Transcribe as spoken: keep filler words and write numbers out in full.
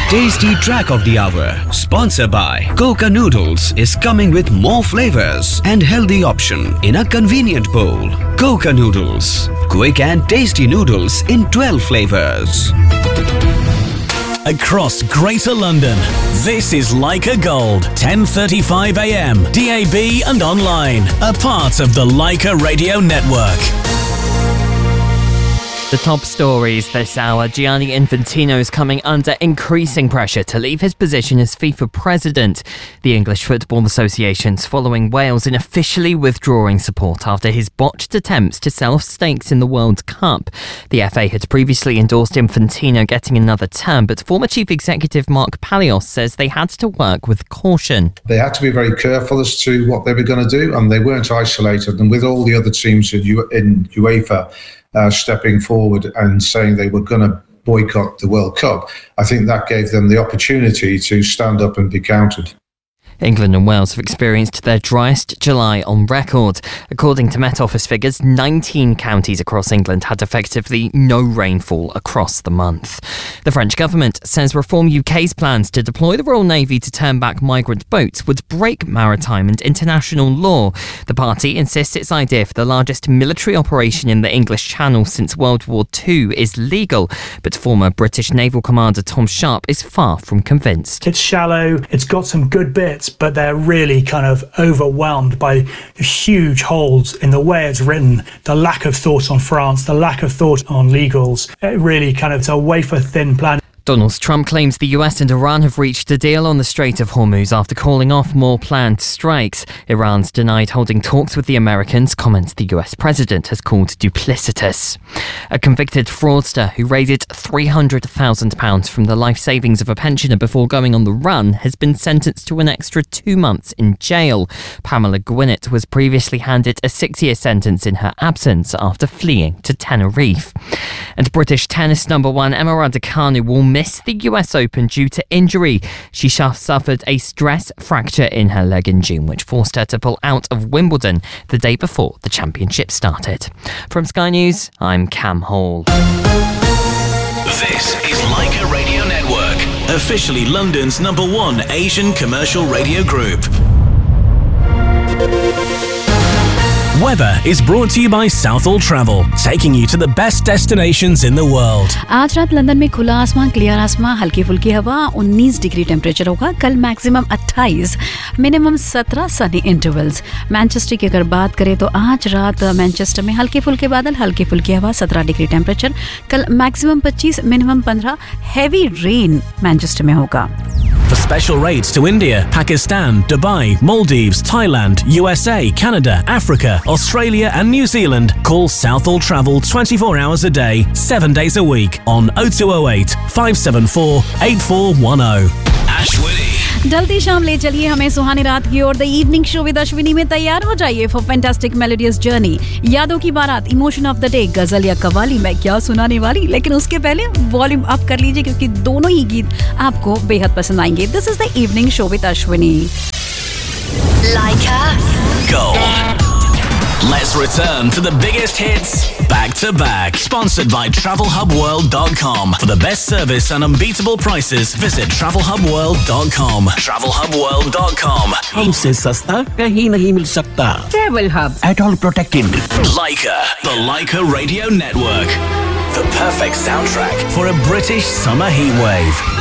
Tasty Track of the Hour, sponsored by Coca Noodles, is coming with more flavors and healthy option in a convenient bowl. Coca Noodles, quick and tasty noodles in twelve flavors. Across Greater London, this is Leica Gold, ten thirty-five a m, D A B and online, a part of the Leica Radio Network. The top stories this hour. Gianni Infantino is coming under increasing pressure to leave his position as FIFA president. The English Football Association's following Wales in officially withdrawing support after his botched attempts to sell stakes in the World Cup. The F A had previously endorsed Infantino getting another term, but former chief executive Mark Palios says they had to work with caution. They had to be very careful as to what they were going to do, and they weren't isolated. And with all the other teams in, U- in UEFA Uh, stepping forward and saying they were going to boycott the World Cup, I think that gave them the opportunity to stand up and be counted. England and Wales have experienced their driest July on record. According to Met Office figures, nineteen counties across England had effectively no rainfall across the month. The French government says Reform U K's plans to deploy the Royal Navy to turn back migrant boats would break maritime and international law. The party insists its idea for the largest military operation in the English Channel since World War Two is legal, but former British Naval Commander Tom Sharp is far from convinced. It's shallow, it's got some good bits, but they're really kind of overwhelmed by the huge holes in the way it's written, the lack of thought on France, the lack of thought on legals. It really kind of, it's a wafer-thin plan. Donald Trump claims the U S and Iran have reached a deal on the Strait of Hormuz after calling off more planned strikes. Iran's denied holding talks with the Americans, comments the U S president has called duplicitous. A convicted fraudster who raided three hundred thousand pounds from the life savings of a pensioner before going on the run has been sentenced to an extra two months in jail. Pamela Gwinnett was previously handed a six-year sentence in her absence after fleeing to Tenerife. And British tennis number one Emma Raducanu will miss the U S Open due to injury. She suffered a stress fracture in her leg in June, which forced her to pull out of Wimbledon the day before the championship started. From Sky News, I'm Cam Hall. This is Leica Radio Network, officially London's number one Asian commercial radio group. Weather is brought to you by Southall Travel, taking you to the best destinations in the world. आज रात London में खुला आसमान, clear आसमान, हल्की फुल्की हवा, उन्नीस डिग्री टेम्परेचर होगा. कल मैक्सिमम अट्ठाईस, मिनिमम सत्रह सनी इंटरवल्स. मैनचेस्टर की अगर बात करें तो आज रात मैनचेस्टर में हल्के फुल्के बादल, हल्की फुल्की हवा, सत्रह डिग्री टेम्परेचर. कल मैक्सिमम पच्चीस, मिनिमम पंद्रह. हैवी रेन मैनचेस्टर में होगा. For special rates to India, Pakistan, Dubai, Maldives, Thailand, U S A, Canada, Africa, Australia and New Zealand, call Southall Travel twenty-four hours a day, seven days a week on oh two oh eight, five seven four, eight four one oh. Ashwini. ढलती शाम ले चलिए हमें सुहानी रात की ओर. The evening show with Ashwini में तैयार हो जाइए फॉर फैंटास्टिक मेलोडियस जर्नी. यादों की बारात, इमोशन ऑफ द डे, गजल या कवाली, मैं क्या सुनाने वाली. लेकिन उसके पहले वॉल्यूम अप कर लीजिए क्योंकि दोनों ही गीत आपको बेहद पसंद आएंगे. This is the evening show with Ashwini. Leica Gold. Let's return to the biggest hits back to back. Sponsored by travel hub world dot com. For the best service and unbeatable prices, visit travel hub world dot com. travel hub world dot com. हमसे सस्ता कहीं नहीं मिल सकता. Travel Hub. At all protected. Leica, the Leica Radio Network. The perfect soundtrack for a British summer heatwave.